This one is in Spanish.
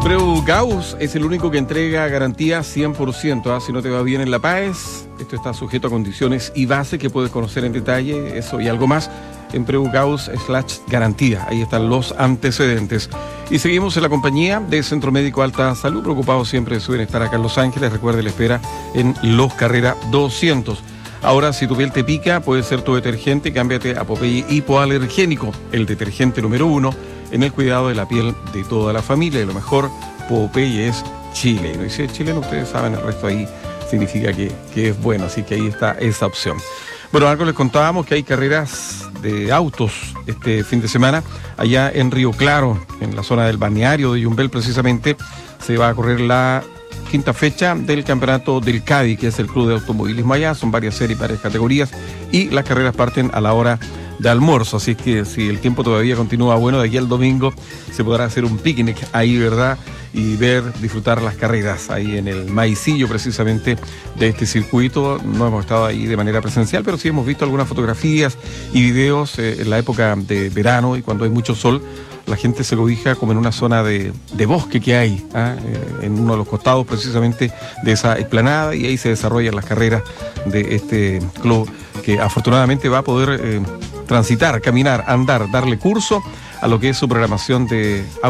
Empreu Gauss es el único que entrega garantía 100%. Si no te va bien en la PAES, esto está sujeto a condiciones y base que puedes conocer en detalle, eso y algo más. Empreu Gauss/garantía. Ahí están los antecedentes. Y seguimos en la compañía de Centro Médico Alta Salud, preocupados siempre de su bienestar acá en Los Ángeles. Recuerde la espera en Los Carrera 200. Ahora, si tu piel te pica, puede ser tu detergente. Cámbiate a Popeye Hipoalergénico, el detergente número 1 en el cuidado de la piel de toda la familia. Y lo mejor, Popeye es chileno. Y si es chileno, ustedes saben, el resto ahí significa que es bueno. Así que ahí está esa opción. Bueno, algo les contábamos que hay carreras de autos este fin de semana allá en Río Claro, en la zona del balneario de Yumbel precisamente. Se va a correr la quinta fecha del campeonato del CADI, que es el club de automovilismo allá. Son varias series, varias categorías, y las carreras parten a la hora de almuerzo, así que si el tiempo todavía continúa bueno, de aquí al domingo se podrá hacer un picnic ahí, ¿verdad? Y disfrutar las carreras ahí en el maicillo precisamente de este circuito. No hemos estado ahí de manera presencial, pero sí hemos visto algunas fotografías y videos en la época de verano y cuando hay mucho sol. La gente se cobija como en una zona de bosque que hay, en uno de los costados precisamente de esa explanada, y ahí se desarrollan las carreras de este club que afortunadamente va a poder transitar, caminar, andar, darle curso a lo que es su programación de